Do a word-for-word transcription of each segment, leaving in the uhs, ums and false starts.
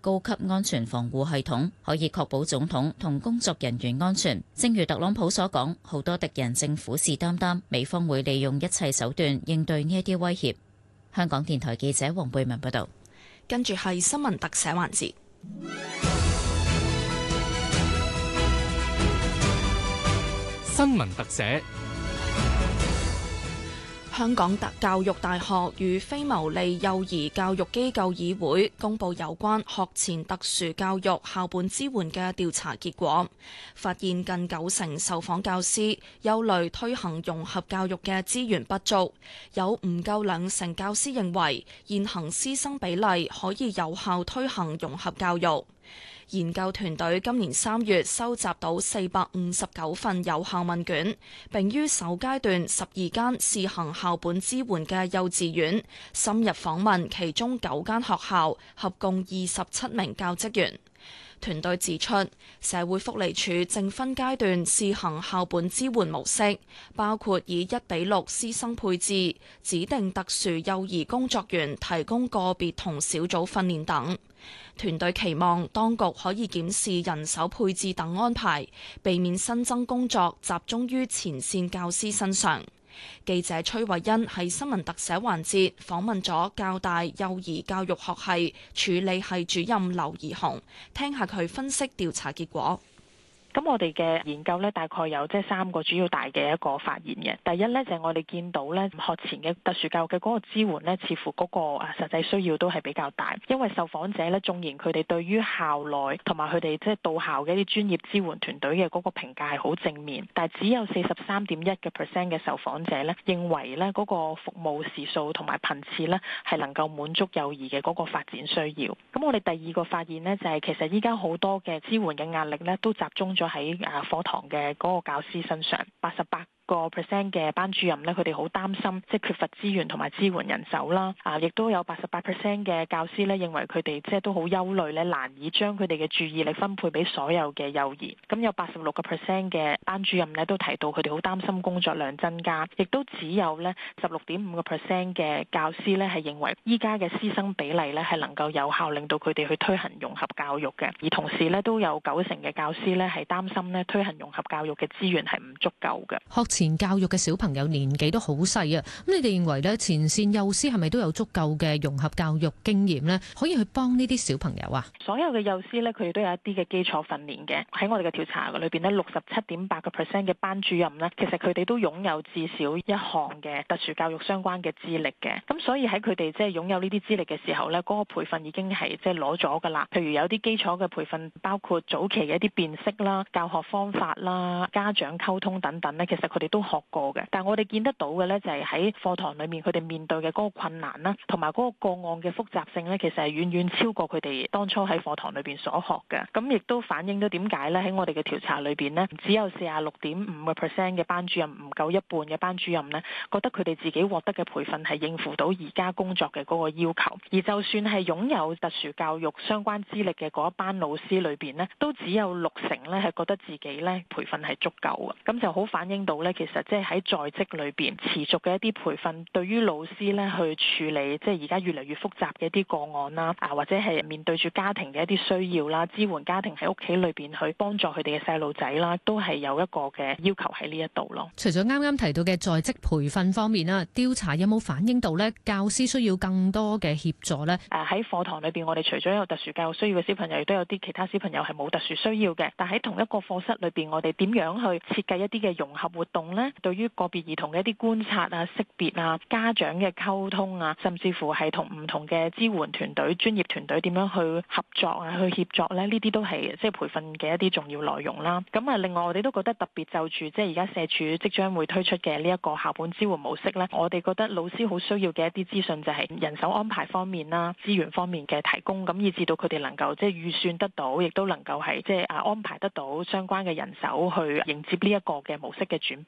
高級安全防護系統，可以確保總統同工作人員安全。正如特朗普所講，好多敵人正虎視眈眈，美方會利用一切手段應對呢一啲威脅。香港電台記者黃貝文報道。 跟住係新聞特寫環節。 新聞特寫。 香港教育大學與非牟利幼兒教育機構議會公佈有關學前特殊教育校本支援嘅調查結果，發現近九成受訪教師憂慮推行融合教育嘅資源不足，有唔夠兩成教師認為現行師生比例可以有效推行融合教育。研究團隊今年三月收集到四百五十九份有效問卷，並於首階段十二間試行校本支援嘅幼稚園深入訪問其中九間學校，合共二十七名教職員。團隊指出，社會福利署正分階段試行校本支援模式，包括以一比六師生配置、指定特殊幼兒工作員提供個別同小組訓練等。團隊期望當局可以檢視人手配置等安排，避免新增工作集中於前線教師身上。記者崔慧欣喺新聞特寫環節訪問咗教大幼兒教育學系處理系主任劉怡紅，聽下佢分析調查結果。 咁我哋嘅研究咧，大概有即係三個主要大嘅一個發現嘅。第一咧就係我哋見到咧，學前嘅特殊教育嘅嗰個支援咧，似乎嗰個啊實際需要都係比較大。因為受訪者咧，縱然佢哋對於校內同埋佢哋即係到校嘅一啲專業支援團隊嘅嗰個評價係好正面，但係只有四十三點一嘅 percent 嘅受訪者咧，認為咧嗰個服務時數同埋頻次咧係能夠滿足幼兒嘅嗰個發展需要。咁我哋第二個發現咧就係其實依家好多嘅支援嘅壓力咧都集中咗喺啊課堂嘅嗰個教師身上，八十八個 percent 嘅班主任咧，佢哋好擔心即係缺乏資源同埋支援人手啦。啊，亦都有八十八 percent 嘅教師咧，認為佢哋即係都好憂慮咧，難以將佢哋嘅注意力分配俾所有嘅幼兒。咁有八十六個 percent 嘅班主任咧，都提到佢哋好擔心工作量增加，亦都只有咧十六點五個 percent 嘅教師咧係認為依家嘅師生比例咧係能夠有效令到佢哋去推行融合教育嘅。而同時咧都有九成嘅教師咧係擔心咧推行融合教育嘅資源係唔足夠嘅。 前教育嘅小朋友年紀都好細啊，咁你哋認為咧前線幼師係咪都有足夠嘅融合教育經驗咧，可以去幫呢啲小朋友啊？ 所有嘅幼師咧，佢哋都有一啲嘅基礎訓練嘅。喺我哋嘅調查裏邊咧，六十七點八個 percent 嘅班主任咧，其實佢哋都擁有至少一項嘅特殊教育相關嘅資歷嘅。咁所以喺佢哋即係擁有呢啲資歷嘅時候咧，嗰個培訓已經係即係攞咗㗎啦。譬如有啲基礎嘅培訓，包括早期嘅一啲辨識啦、教學方法啦、家長溝通等等咧，其實佢哋都學過嘅，但係我哋見得到嘅咧，就係喺課堂裏面佢哋面對嘅嗰個困難啦，同埋嗰個個案嘅複雜性咧，其實係遠遠超過佢哋當初喺課堂裏邊所學嘅。咁亦都反映到點解咧？喺我哋嘅調查裏邊呢，只有四十六點五個 percent 嘅班主任，唔夠一半嘅班主任呢，覺得佢哋自己獲得嘅培訓係應付到而家工作嘅嗰個要求。而就算係擁有特殊教育相關資歷嘅嗰一班老師裏邊呢，都只有六成咧係覺得自己咧培訓係足夠嘅。咁就好反映到咧，其實即係喺在職裏邊持續嘅一啲培訓，對於老師咧去處理即係而家越嚟越複雜嘅一啲個案啦，啊或者係面對住家庭嘅一啲需要啦，支援家庭喺屋企裏邊去幫助佢哋嘅細路仔啦，都係有一個嘅要求喺呢一度咯。 除咗啱啱提到嘅在職培訓方面啦，調查有冇反映到咧教師需要更多嘅協助咧？ 誒喺課堂裏邊，我哋除咗有特殊教育需要嘅小朋友，亦都有啲其他小朋友係冇特殊需要嘅。但喺同一個課室裏邊，我哋點樣去設計一啲嘅融合活動咧？對於個別兒童嘅一啲觀察啊、識別啊、家長嘅溝通啊，甚至乎係同唔同嘅支援團隊、專業團隊點樣去合作啊、去協作咧，呢啲都係即係培訓嘅一啲重要內容啦。咁啊，另外我哋都覺得特別就住即係而家社署即將會推出嘅呢一個校本支援模式咧，我哋覺得老師好需要嘅一啲資訊就係人手安排方面啦、資源方面嘅提供，咁以至到佢哋能夠即係預算得到，亦都能夠係即係啊安排得到相關嘅人手去迎接呢一個嘅模式嘅轉變。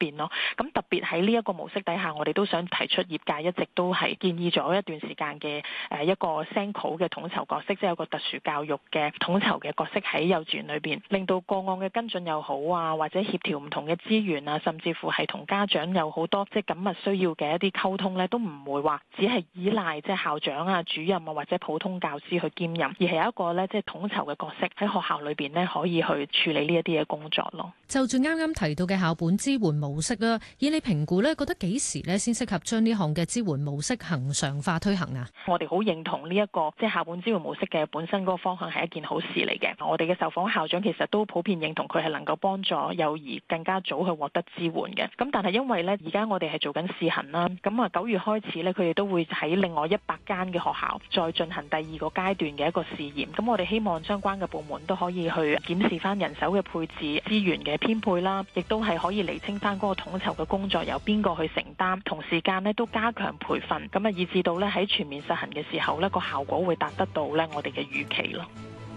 變咯。咁特別喺呢一個模式底下，我哋都想提出業界一直都係建議咗一段時間嘅誒一個 SENCO 嘅統籌角色，即係有個特殊教育嘅統籌嘅角色喺幼稚園裏邊，令到個案嘅跟進又好啊，或者協調唔同嘅資源啊，甚至乎係同家長有好多即係緊密需要嘅一啲溝通咧，都唔會話只係依賴即係校長啊、主任啊或者普通教師去兼任，而係有一個咧即係統籌嘅角色喺學校裏邊咧，可以去處理呢一啲嘅工作咯。 就住啱啱提到嘅校本支援模式啦，以你評估咧，覺得幾時咧先適合將呢項嘅支援模式恆常化推行啊？ 我哋好認同呢一個即係校本支援模式嘅本身嗰個方向係一件好事嚟嘅。我哋嘅受訪校長其實都普遍認同佢係能夠幫助幼兒更加早去獲得支援嘅。咁但係因為咧而家我哋係做緊試行啦，咁啊九月開始咧佢哋都會喺另外一百間嘅學校再進行第二個階段嘅一個試驗。咁我哋希望相關嘅部門都可以去檢視翻人手嘅配置、資源嘅編配啦，亦都係可以釐清翻嗰個統籌嘅工作由邊個去承擔，同時間咧都加強培訓，咁啊以至到咧喺全面實行嘅時候咧個效果會達得到咧我哋嘅預期咯。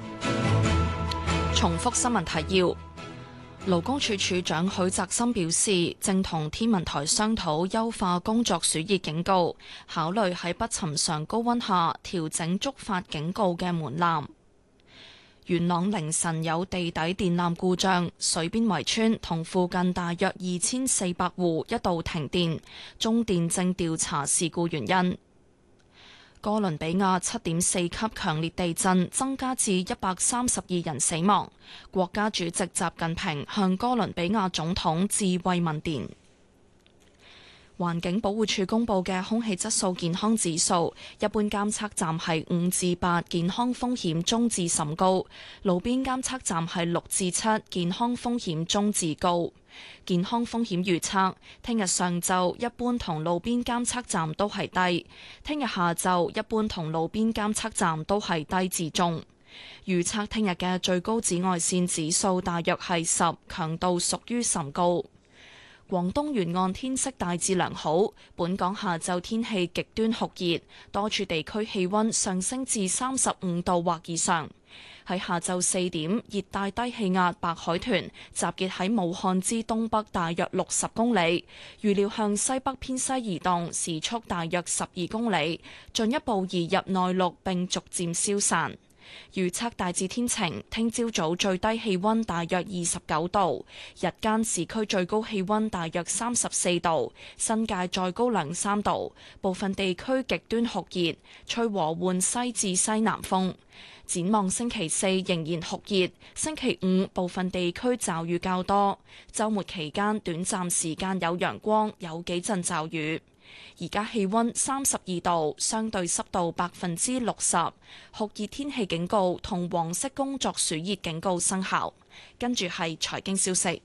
重複新聞提要：勞工處處長許澤森表示，正同天文台商討優化工作暑熱警告，考慮喺不尋常高溫下調整觸發警告嘅門檻。元朗凌晨有地底電纜故障，水邊圍村同附近大約二千四百戶一度停電，中電正調查事故原因。哥倫比亞七點四級強烈地震增加至一百三十二人死亡，國家主席習近平向哥倫比亞總統致慰問電。環境保護署公布嘅空氣質素健康指數，一般監測站係五至八，健康風險中至甚高；路邊監測站係六至七，健康風險中至高。健康風險預測：聽日上晝一般同路邊監測站都係低；聽日下晝一般同路邊監測站都係低至中。預測聽日嘅最高紫外線指數大約係十，強度屬於甚高。廣東沿岸天色大致良好，本港下晝天氣極端酷熱，多處地區氣溫上升至三十五度或以上。喺下晝四點，熱帶低氣壓白海豚集結喺武漢之東北大約六十公里，預料向西北偏西移動，時速大約十二公里，進一步移入內陸並逐漸消散。預測大致天晴，聽朝早最低氣溫大約二十九度，日間市區最高氣溫大約三十四度，新界再高兩三度，部分地區極端酷熱，吹和緩西至西南風。展望星期四仍然酷熱，星期五部分地區驟雨較多，週末期間短暫時間有陽光，有幾陣驟雨。而家氣溫三十二度，相對濕度百分之六十，酷熱天氣警告同黃色工作暑熱警告生效。跟住係財經消息。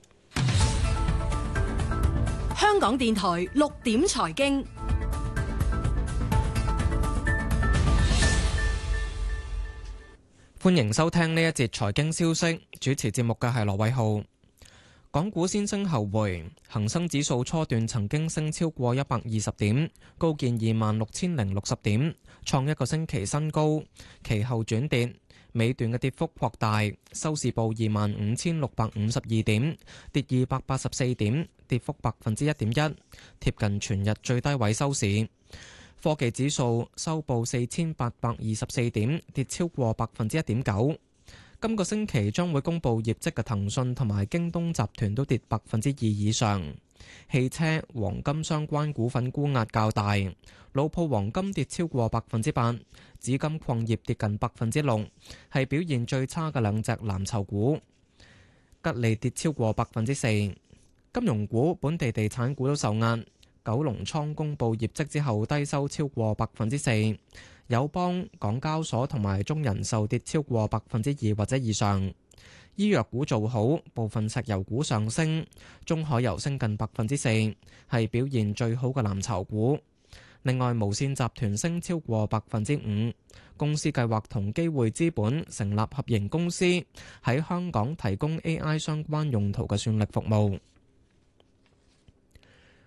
香港電台六點財經， 歡迎收聽呢一節財經消息。主持節目嘅係羅偉浩。港股先升後回，恒生指數初段曾經升超過一百二十點，高見二萬六千零六十點，創一個星期新高。其後轉跌，尾段嘅跌幅擴大，收市報二萬五千六百五十二點，跌二百八十四點，跌幅百分之一點一，貼近全日最低位收市。科技指數收報四千八百二十四點，跌超過百分之一點九。今個星期將會公布業績嘅騰訊同埋京東集團都跌百分之二以上。汽車、黃金相關股份沽壓較大，老鋪黃金跌超過百分之八，紫金礦業跌近百分之六，係表現最差嘅兩隻藍籌股。吉利跌超過百分之四。金融股、本地地產股都受壓。九龍倉公布業績之後低收超過百分之四。友邦、港交所同埋中人壽跌超過百分之二或者以上。醫藥股做好，部分石油股上升，中海油升近百分之四，係表現最好嘅藍籌股。另外，無線集團升超過百分之五，公司計劃同機會資本成立合營公司，喺香港提供 A I 相關用途嘅算力服務。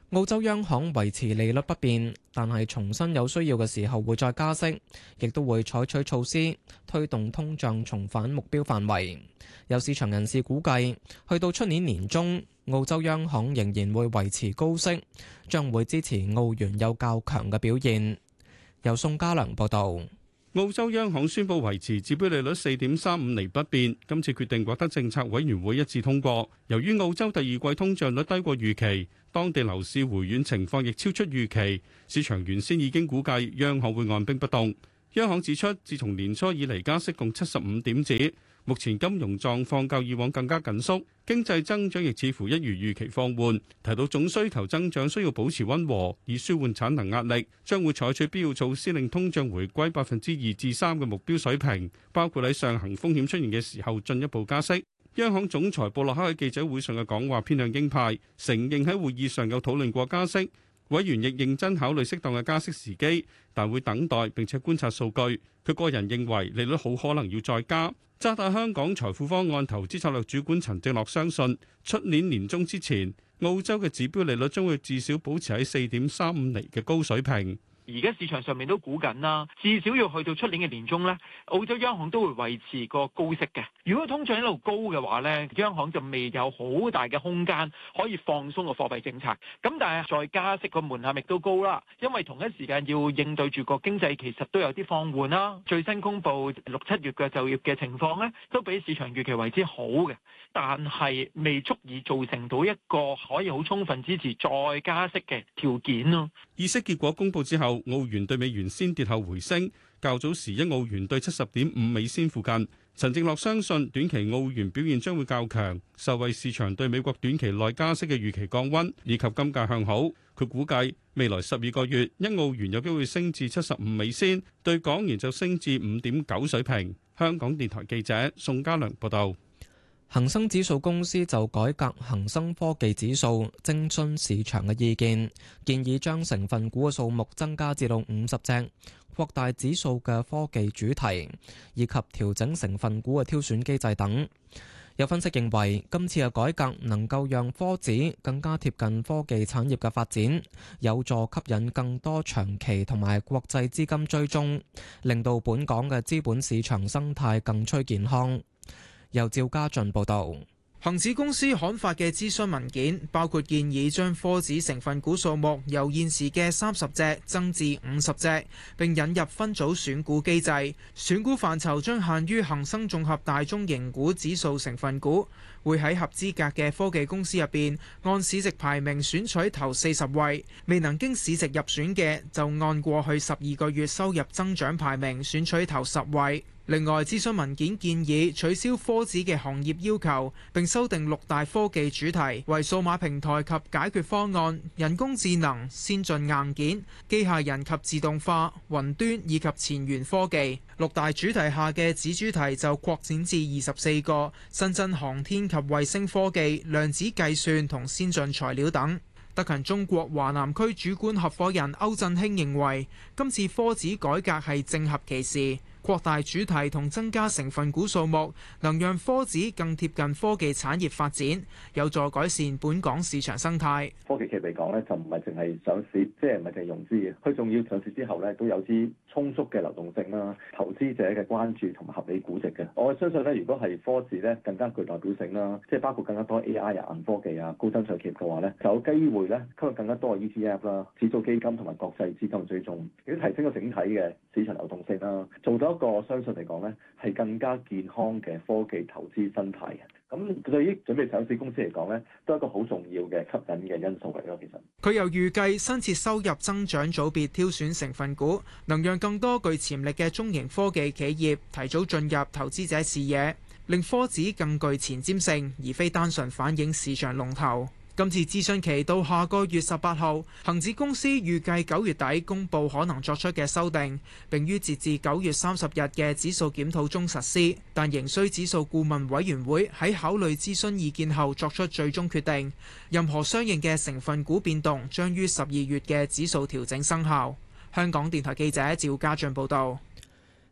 澳洲央行維持利率不變，但係重新有需要嘅時候會再加息，亦都會採取措施推動通脹重返目標範圍。有市場人士估計，去到出年年中，澳洲央行仍然會維持高息，將會支持澳元有較強嘅表現。由宋家良報導。 澳洲央行宣布維持指標利率四點三五厘不變，今次決定獲得政策委員會一致通過。由於澳洲第二季通脹率低過預期，當地樓市回軟情況亦超出預期，市場原先已經估計央行會按兵不動。央行指出，自從年初以嚟加息共七十五點子，目前金融狀況較以往更加緊縮，經濟增長亦似乎一如預期放緩。提到總需求增長需要保持溫和，以舒緩產能壓力，將會採取必要措施令通脹回歸百分之二至三嘅目標水平，包括喺上行風險出現嘅時候進一步加息。央行總裁布洛克喺記者會上嘅講話偏向鷹派，承認喺會議上有討論過加息。委員亦認真考慮適當嘅加息時機，但會等待並且觀察數據。佢個人認為利率好可能要再加。渣打香港財富方案投資策略主管陳正樂相信，出年年中之前，澳洲嘅指標利率將會至少保持喺四點三五厘嘅高水平。 而家市場上面都估緊啦，至少要去到出年嘅年中呢，澳洲央行都會維持個高息嘅。如果通脹一路高嘅話呢，央行就未有好大嘅空間可以放鬆個貨幣政策。咁但係再加息個門檻亦都高啦，因為同一時間要應對住個經濟其實都有啲放緩啦。最新公布六七月嘅就業嘅情況呢，都比市場預期為之好嘅，但係未足以造成到一個可以好充分支持再加息嘅條件咯。 議息結果公佈之後，澳元對美元先跌後回升，較早時一澳元對七十點五美仙附近。陳正樂相信短期澳元表現將會較強，受惠市場對美國短期內加息嘅預期降溫，以及金價向好。佢估計未來十二個月一澳元有機會升至七十五美仙，對港元就升至五點九水平。香港電台記者宋家良報道。 恒生指數公司就改革恒生科技指數徵詢市場嘅意見，建議將成分股嘅數目增加至到五十隻，擴大指數嘅科技主題，以及調整成分股嘅挑選機制等。有分析認為，今次嘅改革能夠讓科指更加貼近科技產業嘅發展，有助吸引更多長期同埋國際資金追蹤，令到本港嘅資本市場生態更趨健康。由趙家俊報道。 恒指公司刊發嘅諮詢文件包括建議將科指成分股數目由現時嘅三十隻增至五十隻，並引入分組選股機制。選股範疇將限於恒生綜合大中型股指數成分股，會喺合資格嘅科技公司入邊按市值排名選取頭四十位，未能經市值入選嘅就按過去十二個月收入增長排名選取頭十位。另外，諮詢文件建議取消科指嘅行業要求，並修訂六大科技主題為數碼平台及解決方案、人工智能、先進硬件、機械人及自動化、雲端以及前沿科技。六大主題下嘅子主題就擴展至二十四個，新增航天及衛星科技、量子計算同先進材料等。德勤中國華南區主管合夥人歐振興認為，今次科指改革係正合其時。擴大主題同增加成分股數目，能讓科指更貼近科技產業發展，有助改善本港市場生態。 科技企業嚟講咧，就唔係淨係上市，即係唔係淨係融資嘅，佢仲要上市之後咧，都有啲充足嘅流動性啦，投資者嘅關注同埋合理估值嘅。我相信咧，如果係科指咧更加具代表性啦，即係包括更加多 A I 啊、硬科技啊、高增長企業嘅話咧，就有機會咧吸引更加多嘅 E T F 啦、指數基金同埋國際資金追蹤，亦都提升個整體嘅市場流動性啦，做到一個我相信嚟講咧係更加健康嘅科技投資生態嘅。咁對於準備上市公司嚟講咧，都係一個好重要嘅吸引嘅因素嚟咯。其實佢又預計新設收入增長組別挑選成分股，能讓更多具潛力嘅中型科技企業提早進入投資者視野，令科指更具前瞻性，而非單純反映市場龍頭。今次諮詢期到下個月十八號，恒指公司預計九月底公佈可能作出嘅修訂，並於截至九月三十日嘅指數檢討中實施，但仍需指數顧問委員會喺考慮諮詢意見後作出最終決定。任何相應嘅成分股變動將於十二月嘅指數調整生效。香港電台記者趙家俊報導。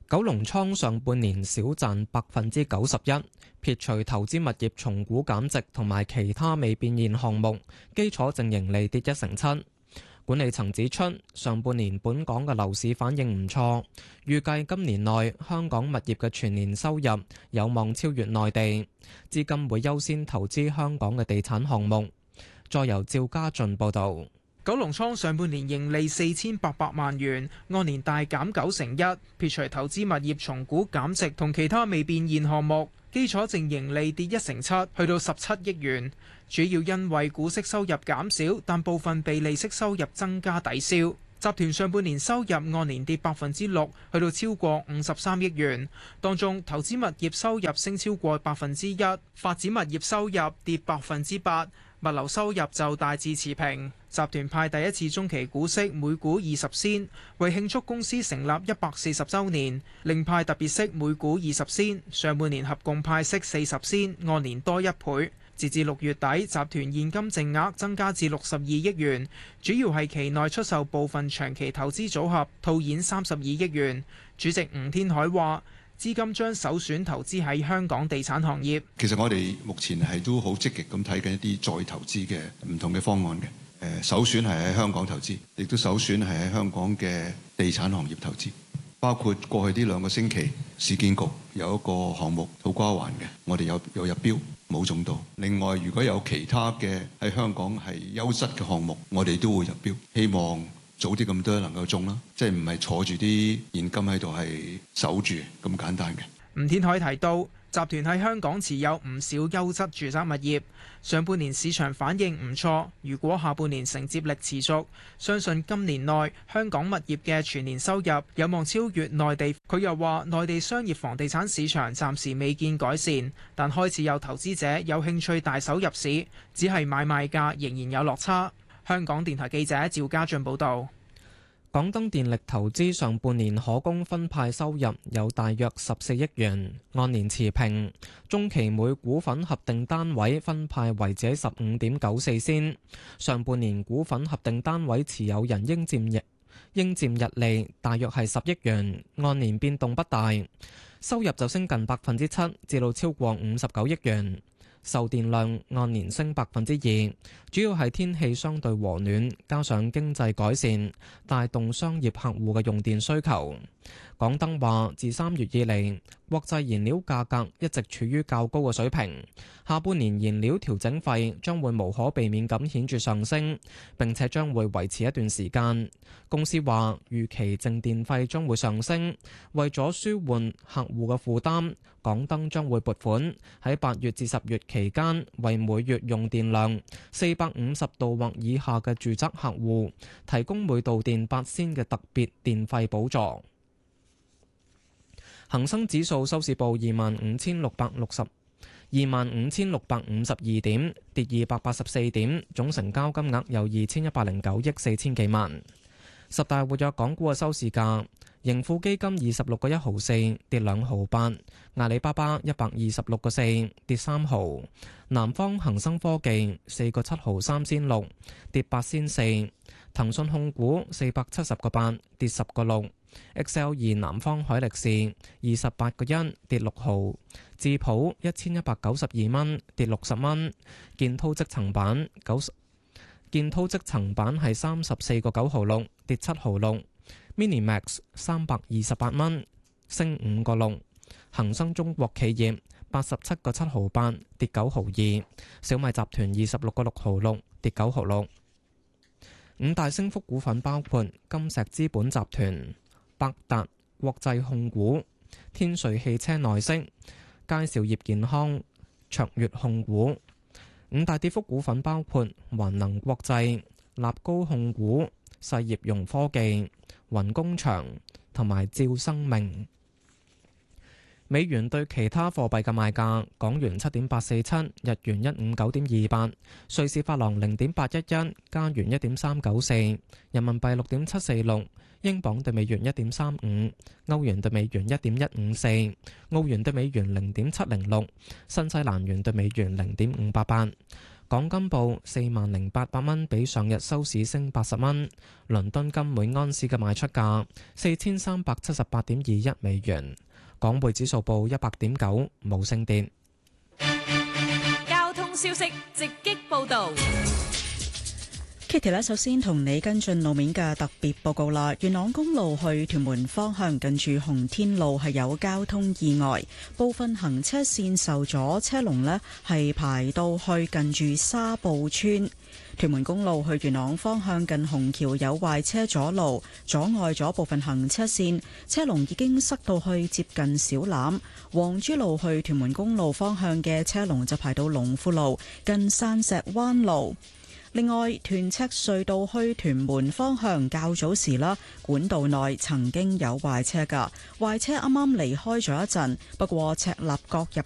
九龍倉上半年少賺百分之九十一，撇除投資物業重估減值同埋其他未變現項目，基礎淨盈利跌一成七。管理層指出，上半年本港嘅樓市反應唔錯，預計今年內香港物業嘅全年收入有望超越內地，資金會優先投資香港嘅地產項目。再由趙家俊報導。 九龍倉上半年盈利四千八百萬元，按年大減九成一，撇除投資物業重估減值同其他未變現項目，基礎淨盈利跌一成七，去到十七億元。主要因為股息收入減少，但部分被利息收入增加抵消。集團上半年收入按年跌百分之六，去到超過五十三億元。當中投資物業收入升超過百分之一，發展物業收入跌百分之八，物流收入就大致持平。集團派第一次中期股息每股二十仙，為慶祝公司成立一百四十週年，另派特別息每股二十仙。上半年合共派息四十仙，按年多一倍。截至六月底，集團現金淨額增加至六十二億元，主要係期內出售部分長期投資組合，套現三十二億元。主席吳天海話：資金將首選投資喺香港地產行業。 其實我哋目前係都好積極咁睇緊一啲再投資嘅唔同嘅方案嘅。誒，首選係喺香港投資，亦都首選係喺香港嘅地產行業投資。包括過去呢兩個星期，市建局有一個項目土瓜灣嘅，我哋有有入標冇中到。另外，如果有其他嘅喺香港係優質嘅項目，我哋都會入標，希望早啲咁多能夠中啦，即係唔係坐住啲現金喺度係守住咁簡單嘅。 吳天海提到，集團喺香港持有唔少優質住宅物業，上半年市場反應唔錯。如果下半年承接力持續，相信今年內香港物業嘅全年收入有望超越內地。佢又話，內地商業房地產市場暫時未見改善，但開始有投資者有興趣大手入市，只係買賣價仍然有落差。香港電台記者趙家俊報導。 港燈電力投資上半年可供分派收入有大約十四億元，按年持平。中期每股份合訂單位分派為只十五點九四仙。上半年股份合訂單位持有人應佔日應佔溢利大約係十億元，按年變動不大。收入就升近百分之七，至到超過五十九億元。售電量按年升百分之二，主要係天氣相對和暖，加上經濟改善，帶動商業客戶嘅用電需求。港燈話，自三月以嚟，國際燃料價格一直處於較高嘅水平，下半年燃料調整費將會無可避免咁顯著上升，並且將會維持一段時間。公司話預期淨電費將會上升，為咗舒緩客戶嘅負擔，港燈將會撥款喺八月至十月期間，為每月用電量四百五十度或以下嘅住宅客戶提供每度電八仙嘅特別電費補助。恒生指數收市報二萬五千六百六十二萬五千六百五十二點，跌二百八十四點，總成交金額有二千一百零九億四千幾萬。十大活躍港股嘅收市價，盈富基金二十六個一毫四，跌兩毫八；阿里巴巴一百二十六個四，跌三毫；南方恒生科技四個七毫三仙六，跌八仙四；騰訊控股四百七十個八，跌十個六。X L 二南方海力士二十八個一，跌六毫；智普一千一百九十二蚊，跌六十蚊；建滔積層板九十，建滔積層板係三十四個九毫六，跌七毫六；Minimax 三百二十八蚊，升五個六；恒生中國企業八十七個七毫八，跌九毫二；小米集團二十六個六毫六，跌九毫六。五大升幅股份包括金石資本集團、百達國際控股、天瑞汽車內飾、佳兆業健康、卓越控股。五大跌幅股份包括環能國際、立高控股、世業融科技、雲工場同埋兆生命。美元對其他貨幣嘅賣價：港元七點八四七，日元一五九點二八，瑞士法郎零點八一一，加元一點三九四，人民幣六點七四六，英鎊對美元一點三五，歐元對美元一點一五四，澳元對美元零點七零六，新西蘭元對美元零點五八八。 港金報四萬零八百蚊，比上日收市升八十蚊。倫敦金每安士嘅賣出價四千三百七十八點二一美元。港匯指數報一百點九，冇升跌。 交通消息直擊報道。 Kitty 咧，首先同你跟進路面嘅特別報告啦。元朗公路去屯門方向近住洪天路係有交通意外，部分行車線受阻，車龍呢係排到去近住沙埔村。屯門公路去元朗方向近虹橋有壞車阻路，阻礙咗部分行車線，車龍已經塞到去接近小欖。黃珠路去屯門公路方向嘅車龍就排到龍富路近山石灣路。另外，屯赤隧道去屯門方向較早時啦，管道內曾經有壞車㗎，壞車啱啱離開咗一陣，不過赤鱲角入